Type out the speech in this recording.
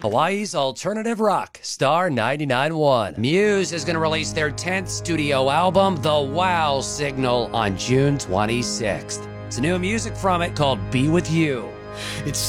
Hawaii's alternative rock, Star 99.1. Muse is going to release their 10th studio album, The Wow Signal, on June 26th. It's new music from it called Be With You. It's